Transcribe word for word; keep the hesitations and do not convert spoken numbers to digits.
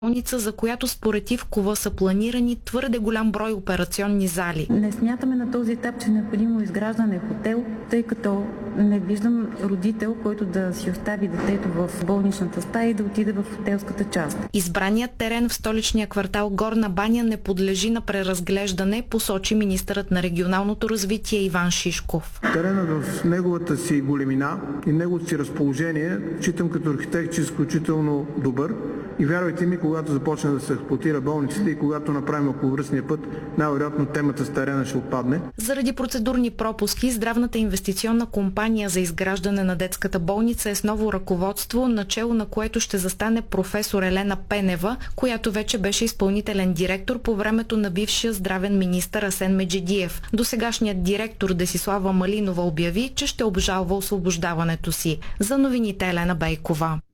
болница, за която според Ивкова са планирани твърде голям брой операционни зали. Не смятаме на този етап, че е необходимо изграждане хотел, тъй като не виждам родител, който да си остави детето в болничната стая и да отиде в хотелската част. Избраният терен в столичния квартал Горна баня не подлежи на преразглеждане, посочи министърът на регионалното развитие Иван Шишков. Теренът в неговата си големина и неговото си разположение считам като архитект, че е изключително добър. И вярвайте ми, когато започне да се експлоатира болницата и когато направим околовръстния път, най-вероятно темата с терена ще отпадне. Заради процедурни пропуски, здравната инвестиционна компания за изграждане на детската болница е с ново ръководство, начело на което ще застане професор Елена Пенева, която вече беше изпълнителен директор по времето на бившия здравен министър Асен Меджидиев. Досегашният директор Десислава Малинова обяви, че ще обжалва освобождаването си. За новините Елена Бейкова.